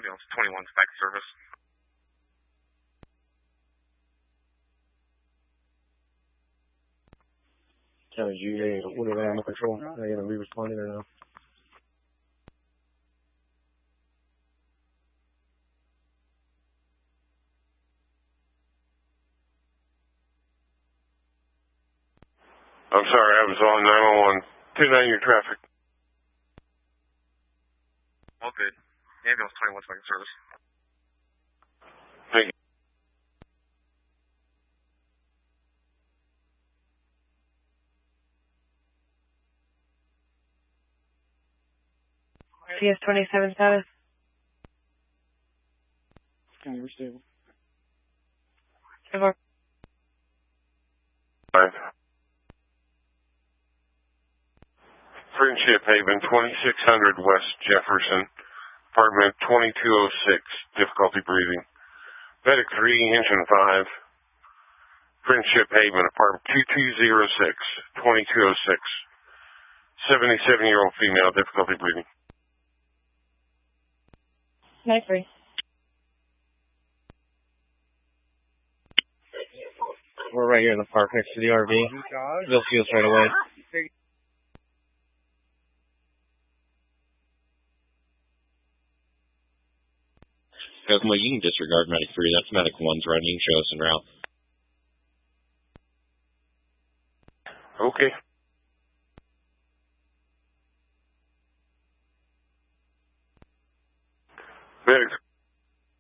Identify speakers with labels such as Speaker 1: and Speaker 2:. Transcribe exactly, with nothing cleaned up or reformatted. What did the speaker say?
Speaker 1: Ambulance twenty-one, back to service.
Speaker 2: County G A, Woodland Animal Control. Are they going to be responding or no?
Speaker 3: I'm sorry, I was on nine one one. two nine your traffic.
Speaker 1: All good. Ambulance twenty-one, back to service.
Speaker 3: Thank you.
Speaker 4: C S twenty-seven status.
Speaker 2: County, we're stable.
Speaker 4: Five.
Speaker 3: Five. Friendship Haven, twenty-six hundred West Jefferson, apartment twenty-two oh six, difficulty breathing. Medic three, engine five. Friendship Haven, apartment two two oh six, twenty-two oh six. seventy-seven-year-old female, difficulty breathing.
Speaker 4: Night three.
Speaker 2: We're right here in the park next to the R V. They'll see us right away.
Speaker 5: Well, you can disregard Medic three. That's Medic one's run. You can show us en route.
Speaker 3: Okay. Medic